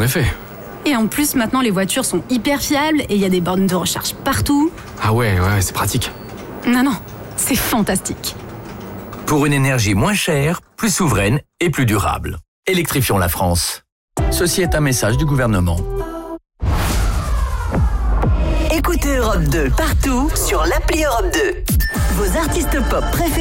effet. Et en plus, maintenant, les voitures sont hyper fiables et il y a des bornes de recharge partout. Ah ouais, c'est pratique. Non, c'est fantastique. Pour une énergie moins chère, plus souveraine et plus durable. Électrifions la France. Ceci est un message du gouvernement. Écoutez Europe 2 partout sur l'appli Europe 2. Vos artistes pop préférés.